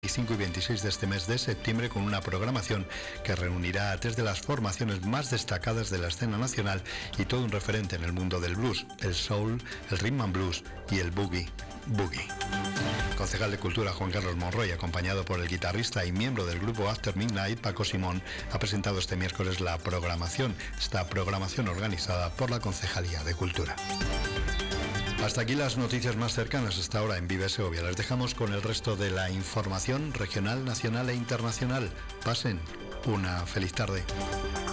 25 y 26 de este mes de septiembre con una programación que reunirá a tres de las formaciones más destacadas de la escena nacional y todo un referente en el mundo del blues, el soul, el rhythm and blues y el boogie. Concejal de Cultura Juan Carlos Monroy, acompañado por el guitarrista y miembro del grupo After Midnight, Paco Simón, ha presentado este miércoles esta programación organizada por la Concejalía de Cultura. Hasta aquí las noticias más cercanas hasta ahora en Vive Segovia. Les dejamos con el resto de la información regional, nacional e internacional. Pasen una feliz tarde.